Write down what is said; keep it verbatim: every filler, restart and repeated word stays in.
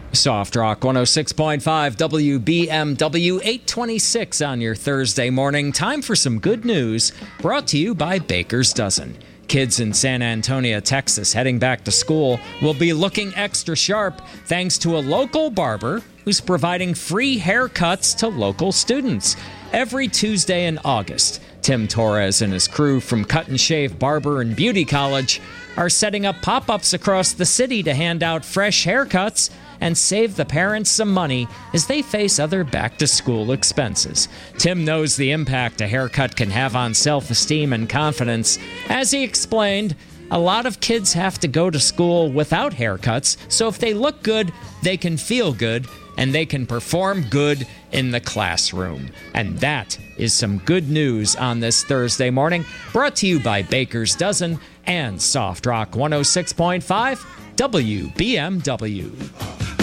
Soft Rock one oh six point five W B M W, eight twenty-six on your Thursday morning. Time for some good news, brought to you by Baker's Dozen. Kids in San Antonio, Texas, heading back to school will be looking extra sharp thanks to a local barber who's providing free haircuts to local students. Every Tuesday in August, Tim Torres and his crew from Cut and Shave Barber and Beauty College are setting up pop-ups across the city to hand out fresh haircuts and save the parents some money as they face other back-to-school expenses. Tim knows the impact a haircut can have on self-esteem and confidence. As he explained, a lot of kids have to go to school without haircuts, so if they look good, they can feel good, and they can perform good in the classroom. And that is some good news on this Thursday morning, brought to you by Baker's Dozen and Soft Rock one oh six point five W B M W.